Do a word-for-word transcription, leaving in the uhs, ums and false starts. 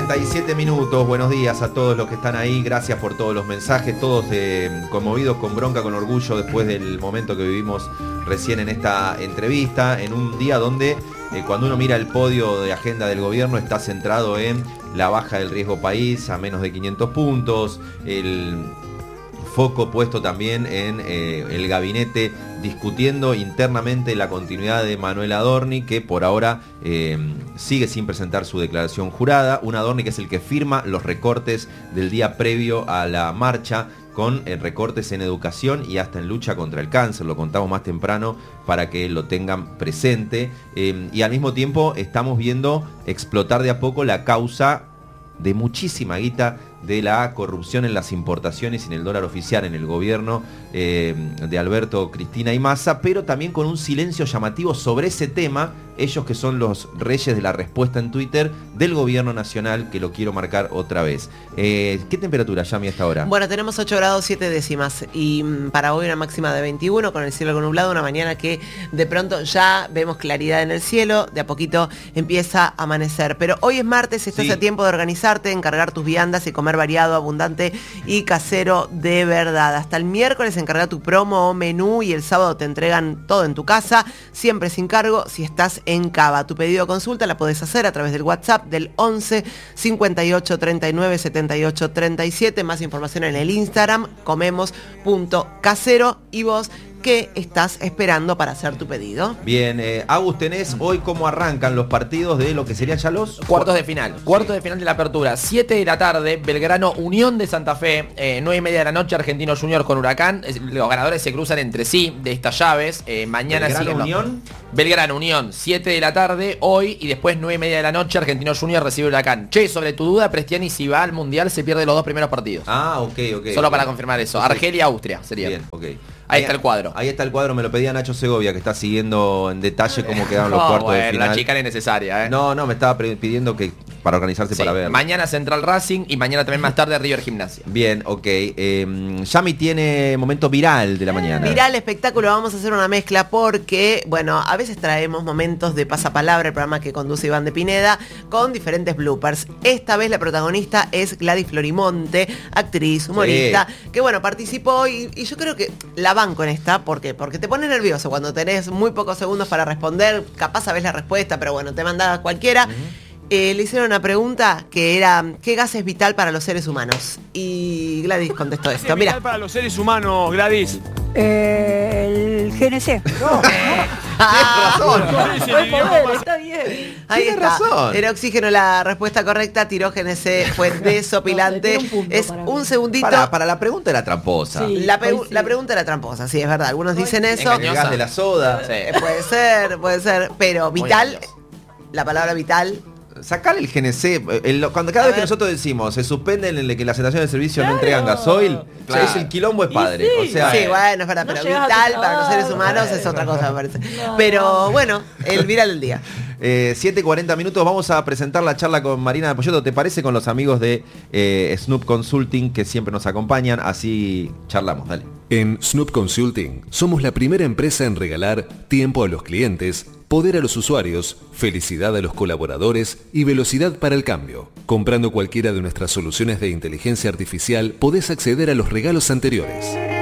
cuarenta y siete minutos, buenos días a todos los que están ahí, gracias por todos los mensajes, todos eh, conmovidos, con bronca, con orgullo después del momento que vivimos recién en esta entrevista, en un día donde eh, cuando uno mira el podio de agenda del gobierno está centrado en la baja del riesgo país a menos de quinientos puntos, el foco puesto también en eh, el gabinete discutiendo internamente la continuidad de Manuel Adorni, que por ahora eh, sigue sin presentar su declaración jurada. Un Adorni que es el que firma los recortes del día previo a la marcha, con eh, recortes en educación y hasta en lucha contra el cáncer. Lo contamos más temprano para que lo tengan presente. Eh, y al mismo tiempo estamos viendo explotar de a poco la causa de muchísima guita de la corrupción en las importaciones y en el dólar oficial en el gobierno eh, de Alberto, Cristina y Massa, pero también con un silencio llamativo sobre ese tema, ellos que son los reyes de la respuesta en Twitter del gobierno nacional, que lo quiero marcar otra vez. Eh, ¿Qué temperatura, Yami, hasta ahora? Bueno, tenemos ocho grados siete décimas y mm, para hoy una máxima de veintiuno, con el cielo algo nublado, una mañana que de pronto ya vemos claridad en el cielo, de a poquito empieza a amanecer. Pero hoy es martes, estás Sí. a tiempo de organizarte, encargar tus viandas y comer variado, abundante y casero de verdad. Hasta el miércoles encarga tu promo o menú y el sábado te entregan todo en tu casa, siempre sin cargo si estás en Cava. Tu pedido o consulta la podés hacer a través del WhatsApp del once cincuenta y ocho treinta y nueve setenta y ocho treinta y siete. Más información en el Instagram comemos punto casero. Y vos, ¿qué estás esperando para hacer tu pedido? Bien, eh, Agus, tenés hoy cómo arrancan los partidos de lo que serían ya los Cuartos de final, cuartos de final de la apertura, siete de la tarde, Belgrano Unión de Santa Fe, eh, nueve y media de la noche, Argentino Junior con Huracán. Es- los ganadores se cruzan entre sí de estas llaves. Eh, mañana Belgrano siguen los- Unión. Belgrano Unión, siete de la tarde hoy, y después nueve y media de la noche, Argentino Junior recibe Huracán. Che, sobre tu duda, Prestiani, si va al Mundial se pierde los dos primeros partidos. Ah, ok, ok. Solo ok. para confirmar eso. Ok. Argelia, Austria sería. Bien, ok. Ahí está el cuadro. Ahí está el cuadro, me lo pedía Nacho Segovia, que está siguiendo en detalle cómo quedaron los No, cuartos de bueno, final. la chicana es necesaria, ¿eh? No, no, me estaba pre- pidiendo que para organizarse Sí, para ver. mañana Central Racing y mañana también más tarde River Gimnasia. Bien, ok. Eh, Yami tiene momento viral de la mañana. Viral espectáculo, vamos a hacer una mezcla porque, bueno, a veces traemos momentos de pasapalabra, el programa que conduce Iván de Pineda, con diferentes bloopers. Esta vez la protagonista es Gladys Florimonte, actriz, humorista, Sí. que bueno, participó y, y yo creo que la banco en esta, ¿por qué? Porque te pone nervioso cuando tenés muy pocos segundos para responder, capaz sabés la respuesta, pero bueno, te manda cualquiera. Uh-huh. Eh, le hicieron una pregunta que era ¿qué gas es vital para los seres humanos? Y Gladys contestó esto. ¿Qué es Mira. vital para los seres humanos, Gladys? Eh, el G N C. No, Ah, razón. ¿Cuál es el idioma más- está bien. Ahí Tiene está. razón. Era oxígeno la respuesta correcta. Tiró G N C, fue desopilante. No, le tiro un punto Es para mí. un segundito. Para, para la pregunta era tramposa. Sí. La, pe- Coincido. la pregunta era tramposa, sí, es verdad. Algunos dicen eso. El gas de la soda. Eh, puede ser, puede ser. Pero Muy vital, engañoso. la palabra vital. Sacale el G N C. el- cuando cada A vez que ver. nosotros decimos se suspenden el que las estaciones de servicio no entregan gasoil, Claro. es el quilombo es padre. Y sí. O sea, Sí, bueno, es verdad, No pero llegas a tu vital para los trabajo. seres humanos es otra cosa, me parece. No. Pero bueno, el viral del día. Eh, siete y cuarenta minutos, vamos a presentar la charla con Marina de Poyotto, ¿te parece? Con los amigos de eh, Snoop Consulting que siempre nos acompañan, así charlamos, dale. En Snoop Consulting somos la primera empresa en regalar tiempo a los clientes, poder a los usuarios, felicidad a los colaboradores y velocidad para el cambio. Comprando cualquiera de nuestras soluciones de inteligencia artificial podés acceder a los regalos anteriores.